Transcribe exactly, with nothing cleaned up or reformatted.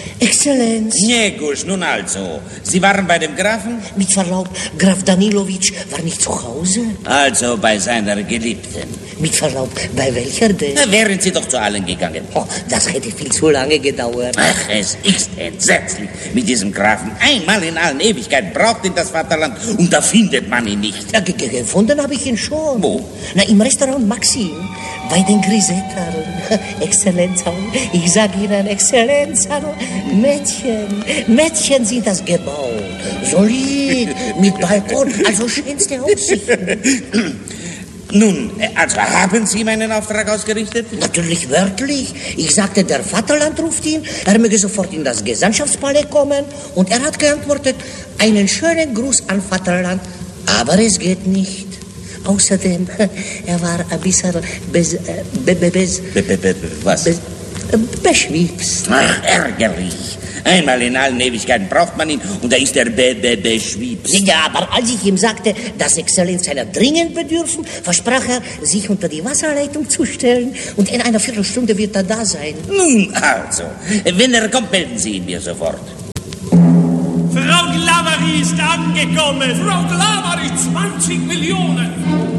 Exzellenz. Negusch, nun also. Sie waren bei dem Grafen? Mit Verlaub, Graf Danilowitsch war nicht zu Hause. Also bei seiner Geliebten. Mit Verlaub, bei welcher denn? Na, wären Sie doch zu allen gegangen. Oh, das hätte viel zu lange gedauert. Ach, es ist entsetzlich. Mit diesem Grafen einmal in allen Ewigkeiten braucht ihn das Vaterland und da findet man ihn nicht. Ja, ge- ge- gefunden habe ich ihn schon. Wo? Na, im Restaurant Maxim, bei den Grisettern. Exzellenz, ich sag Ihnen, Exzellenz, Mädchen, Mädchen sind das gebaut. Solid, mit Balkon, also schönste Aussichten. Nun, also haben Sie meinen Auftrag ausgerichtet? Natürlich wörtlich. Ich sagte, der Vaterland ruft ihn, er möge sofort in das Gesandtschaftspalais kommen. Und er hat geantwortet, einen schönen Gruß an Vaterland, aber es geht nicht. Außerdem, er war ein bisschen bes, be, be, bes, Be, be, be, was? bes, beschwipst. Ach, ärgerlich. Einmal in allen Ewigkeiten braucht man ihn und da ist er be, be, beschwipst. Ja, aber als ich ihm sagte, dass Exzellenz seiner dringend bedürfen, versprach er, sich unter die Wasserleitung zu stellen und in einer Viertelstunde wird er da sein. Nun, also, wenn er kommt, melden Sie ihn mir sofort. Frau Glavarie ist angekommen. Frau Glavarie, zwanzig Millionen.